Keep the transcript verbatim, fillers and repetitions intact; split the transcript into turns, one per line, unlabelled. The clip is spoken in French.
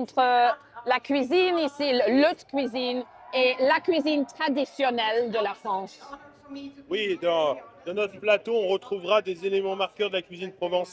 entre la cuisine ici, l'autre cuisine, et la cuisine traditionnelle de la France?
Oui, dans, dans notre plateau, on retrouvera des éléments marqueurs de la cuisine provençale.